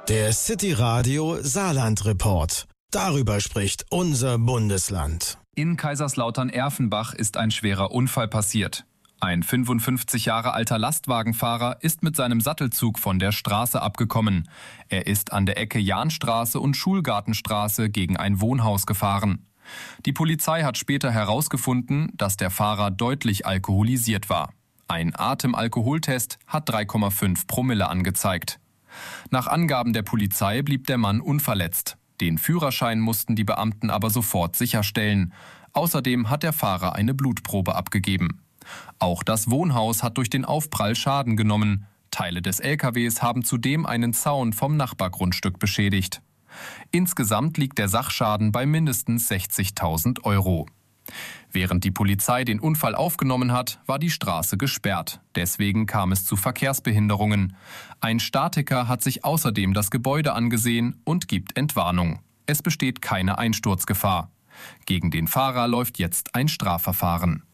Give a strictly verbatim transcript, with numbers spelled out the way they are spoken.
Der City Radio Saarland Report. Darüber spricht unser Bundesland. In Kaiserslautern-Erfenbach ist ein schwerer Unfall passiert. Ein fünfundfünfzig Jahre alter Lastwagenfahrer ist mit seinem Sattelzug von der Straße abgekommen. Er ist an der Ecke Jahnstraße und Schulgartenstraße gegen ein Wohnhaus gefahren. Die Polizei hat später herausgefunden, dass der Fahrer deutlich alkoholisiert war. Ein Atemalkoholtest hat drei Komma fünf Promille angezeigt. Nach Angaben der Polizei blieb der Mann unverletzt. Den Führerschein mussten die Beamten aber sofort sicherstellen. Außerdem hat der Fahrer eine Blutprobe abgegeben. Auch das Wohnhaus hat durch den Aufprall Schaden genommen. Teile des L K Ws haben zudem einen Zaun vom Nachbargrundstück beschädigt. Insgesamt liegt der Sachschaden bei mindestens sechzigtausend Euro. Während die Polizei den Unfall aufgenommen hat, war die Straße gesperrt. Deswegen kam es zu Verkehrsbehinderungen. Ein Statiker hat sich außerdem das Gebäude angesehen und gibt Entwarnung. Es besteht keine Einsturzgefahr. Gegen den Fahrer läuft jetzt ein Strafverfahren.